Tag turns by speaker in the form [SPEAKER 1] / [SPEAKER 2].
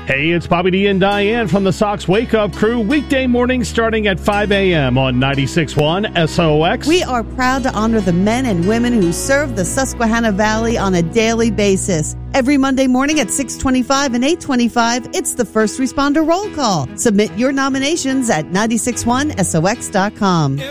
[SPEAKER 1] Hey, it's Bobby D and Diane from the Sox Wake Up Crew. Weekday mornings starting at 5 a.m. on 96.1 SOX.
[SPEAKER 2] We are proud to honor the men and women who serve the Susquehanna Valley on a daily basis. Every Monday morning at 6:25 and 8:25, it's the First Responder Roll Call. Submit your nominations at 961sox.com.